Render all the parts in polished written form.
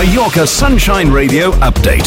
Mallorca Sunshine Radio update.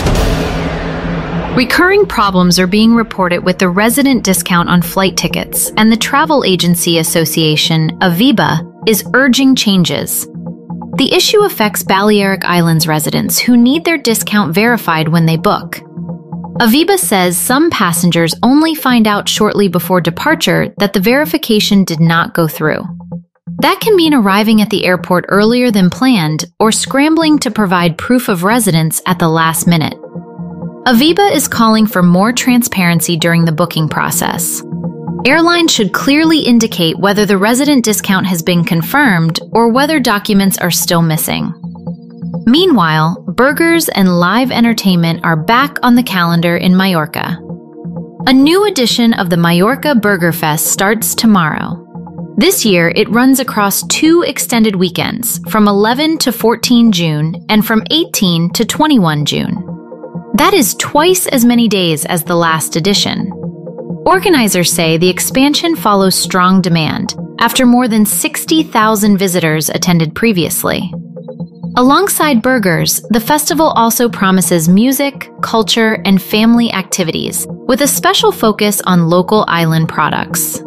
Recurring problems are being reported with the resident discount on flight tickets, and the Travel Agency Association, Aviva, is urging changes. The issue affects Balearic Islands residents who need their discount verified when they book. Aviva says some passengers only find out shortly before departure that the verification did not go through. That can mean arriving at the airport earlier than planned or scrambling to provide proof of residence at the last minute. Aviva is calling for more transparency during the booking process. Airlines should clearly indicate whether the resident discount has been confirmed or whether documents are still missing. Meanwhile, burgers and live entertainment are back on the calendar in Mallorca. A new edition of the Mallorca Burger Fest starts tomorrow. This year, it runs across 2 extended weekends, from 11 to 14 June and from 18 to 21 June. That is twice as many days as the last edition. Organizers say the expansion follows strong demand, after more than 60,000 visitors attended previously. Alongside burgers, the festival also promises music, culture, and family activities, with a special focus on local island products.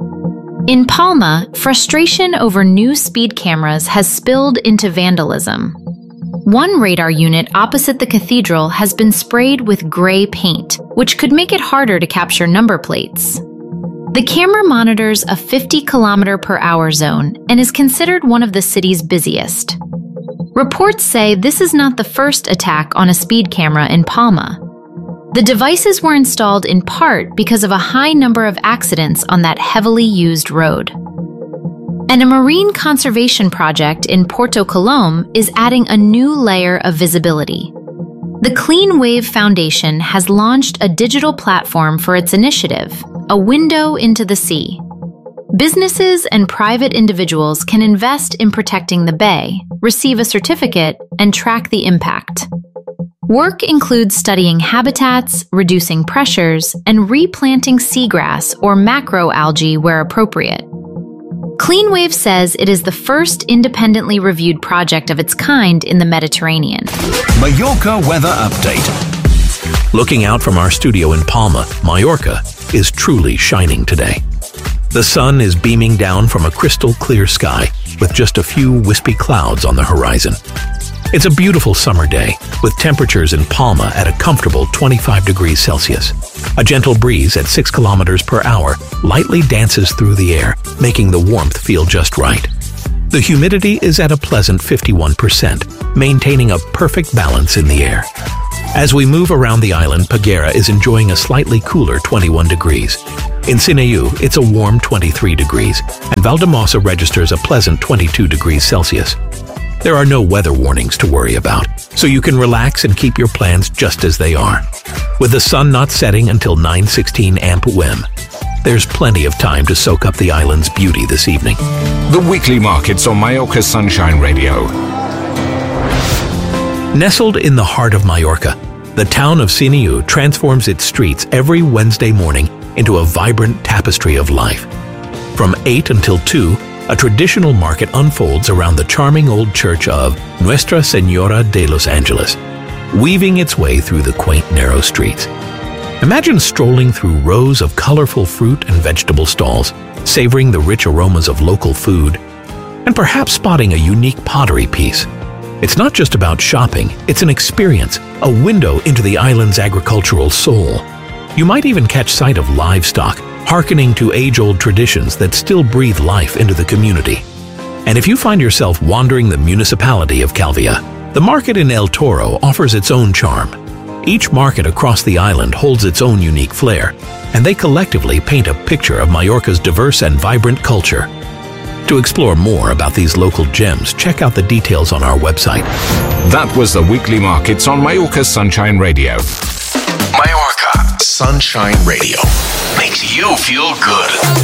In Palma, frustration over new speed cameras has spilled into vandalism. One radar unit opposite the cathedral has been sprayed with gray paint, which could make it harder to capture number plates. The camera monitors a 50-km/h zone and is considered one of the city's busiest. Reports say this is not the first attack on a speed camera in Palma. The devices were installed in part because of a high number of accidents on that heavily used road. And a marine conservation project in Porto Colom is adding a new layer of visibility. The Clean Wave Foundation has launched a digital platform for its initiative, A Window into the Sea. Businesses and private individuals can invest in protecting the bay, receive a certificate, and track the impact. Work includes studying habitats, reducing pressures, and replanting seagrass or macroalgae where appropriate. CleanWave says it is the first independently reviewed project of its kind in the Mediterranean. Mallorca weather update. Looking out from our studio in Palma, Mallorca is truly shining today. The sun is beaming down from a crystal clear sky with just a few wispy clouds on the horizon. It's a beautiful summer day, with temperatures in Palma at a comfortable 25 degrees Celsius. A gentle breeze at 6 km/h lightly dances through the air, making the warmth feel just right. The humidity is at a pleasant 51%, maintaining a perfect balance in the air. As we move around the island, Peguera is enjoying a slightly cooler 21 degrees. In Sineu, it's a warm 23 degrees, and Valdemasa registers a pleasant 22 degrees Celsius. There are no weather warnings to worry about, so you can relax and keep your plans just as they are. With the sun not setting until 9:16 AM, there's plenty of time to soak up the island's beauty this evening. The weekly markets on Mallorca Sunshine Radio. Nestled in the heart of Mallorca, the town of Sineu transforms its streets every Wednesday morning into a vibrant tapestry of life. From 8 until 2, a traditional market unfolds around the charming old church of Nuestra Señora de los Angeles, weaving its way through the quaint narrow streets. Imagine strolling through rows of colorful fruit and vegetable stalls, savoring the rich aromas of local food, and perhaps spotting a unique pottery piece. It's not just about shopping, it's an experience, a window into the island's agricultural soul. You might even catch sight of livestock, hearkening to age-old traditions that still breathe life into the community. And if you find yourself wandering the municipality of Calvia, the market in El Toro offers its own charm. Each market across the island holds its own unique flair, and they collectively paint a picture of Mallorca's diverse and vibrant culture. To explore more about these local gems, check out the details on our website. That was the weekly markets on Mallorca Sunshine Radio. Mallorca Sunshine Radio makes you feel good.